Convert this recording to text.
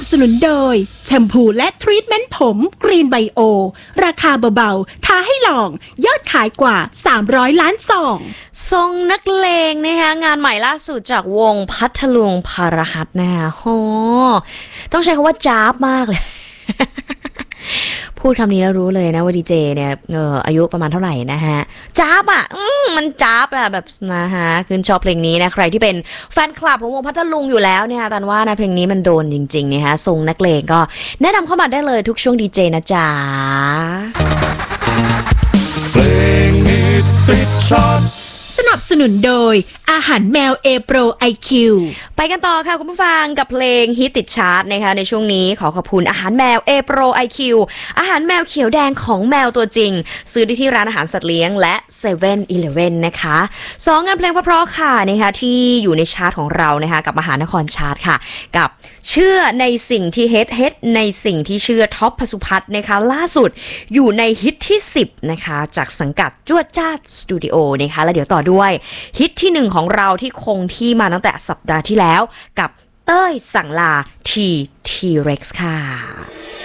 สนุนโดยแชมพูและทรีทเมนต์ผมกรีนไบโอราคาเบาๆท้าให้ลองยอดขายกว่า300ล้านซองทรงนักเลงนะคะงานใหม่ล่าสุดจากวงพัทลุงภารหัสนะคะโหต้องใช้คำว่าจ๊าบมากเลย พูดคำนี้แล้วรู้เลยนะว่าดีเจเนี่ยอายุประมาณเท่าไหร่นะฮะจ๊าบอ่ะมันจ๊าบอะแบบนะฮะคือชอบเพลงนี้นะใครที่เป็นแฟนคลับของวงพัทลุงอยู่แล้วเนี่ยตันว่านะเพลงนี้มันโดนจริงๆเนี่ยฮะทรงนักเลงก็แนะนำเข้ามาได้เลยทุกช่วงดีเจนะจ๊ะเพลงฮิตติดชาร์ตสนับสนุนโดยอาหารแมว A Pro IQ ไปกันต่อค่ะคุณผู้ฟังกับเพลงฮิตติดชาร์ตนะคะในช่วงนี้ขอขอบคุณอาหารแมว A Pro IQ อาหารแมวเขียวแดงของแมวตัวจริงซื้อได้ที่ร้านอาหารสัตว์เลี้ยงและ 7-Eleven นะคะ2งานเพลงเพราะๆค่ะนะคะที่อยู่ในชาร์ตของเรานะคะกับมหานครชาร์ตค่ะกับเชื่อในสิ่งที่เฮ็ดในสิ่งที่เชื่อท็อปพสุพัฒน์นะคะล่าสุดอยู่ในฮิตที่10นะคะจากสังกัดจวดจ้าดสตูดิโอนะคะแล้วเดี๋ยวต่อด้วยฮิตที่1ของเราที่คงที่มาตั้งแต่สัปดาห์ที่แล้วกับเต้ยสั่งลาทีเร็กซ์ค่ะ